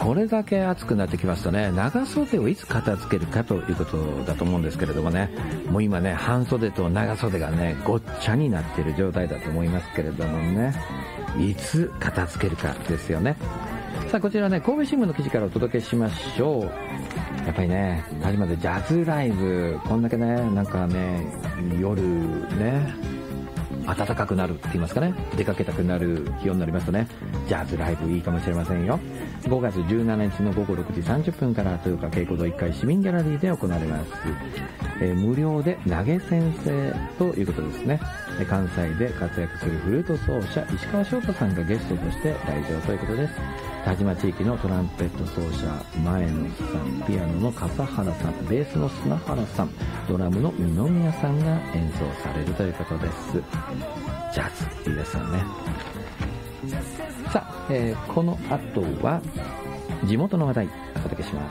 これだけ暑くなってきますとね、長袖をいつ片付けるかということだと思うんですけれどもね、もう今ね、半袖と長袖がね、ごっちゃになっている状態だと思いますけれどもね、いつ片付けるかですよね。さあ、こちらね、神戸新聞の記事からお届けしましょう。やっぱりね、田島でジャズライブ、こんだけね、なんかね、夜ね、暖かくなるって言いますかね、出かけたくなる気温になりますとね、ジャズライブいいかもしれませんよ。5月17日の午後6時30分から豊川渓谷堂1階市民ギャラリーで行われます。無料で投げ先生ということですね。関西で活躍するフルート奏者石川翔太さんがゲストとして来場ということです。田島地域のトランペット奏者前野さん、ピアノの笠原さん、ベースの砂原さん、ドラムの二宮さんが演奏されるということです。ジャズいいですよね。さあ、この後は地元の話題お届けします。